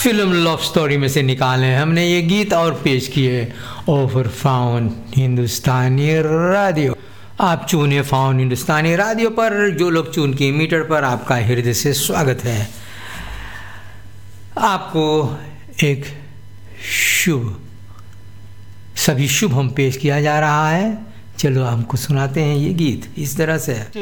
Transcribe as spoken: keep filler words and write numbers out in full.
Film love story में से निकाले हैं हमने ये गीत और पेश किए ओवर फाउन हिंदुस्तानी रेडियो। आप चुने फाउन हिंदुस्तानी रेडियो पर, जो लोग चुन की मीटर पर, आपका हृदय से स्वागत है। आपको एक शुभ सभी शुभ हम पेश किया जा रहा है। चलो हमको सुनाते हैं ये गीत इस तरह से।